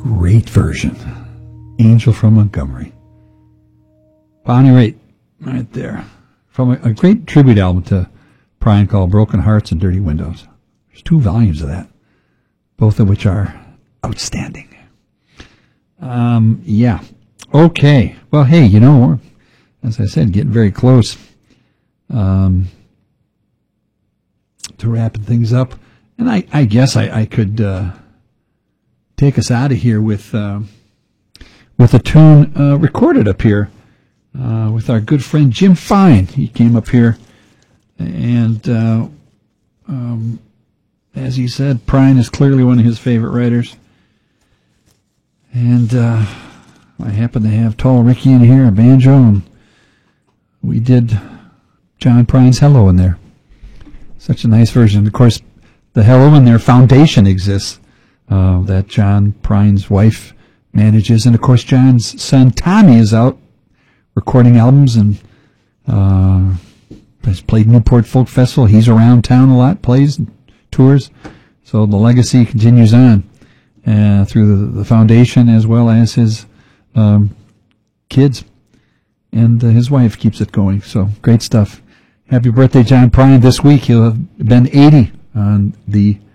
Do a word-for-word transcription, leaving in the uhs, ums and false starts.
Great version. Angel from Montgomery. Bonnie Raitt, right there. From a, a great tribute album to Prine called Broken Hearts and Dirty Windows. There's two volumes of that, both of which are outstanding. Um, yeah. Okay. Well, hey, you know, as I said, getting very close um, to wrapping things up. And I, I guess I, I could uh, take us out of here with uh, with a tune uh, recorded up here uh, with our good friend Jim Fine. He came up here, and uh, um, as he said, Prine is clearly one of his favorite writers. And uh, I happen to have Tall Ricky in here, a banjo, and we did John Prine's Hello in there. Such a nice version. Of course, the Hello in there foundation exists uh, that John Prine's wife manages. And, of course, John's son Tommy is out recording albums and uh, has played Newport Folk Festival. He's around town a lot, plays, tours. So the legacy continues on uh, through the, the foundation as well as his um, kids. And uh, his wife keeps it going. So great stuff. Happy birthday, John Prine. This week he'll have been eighty on the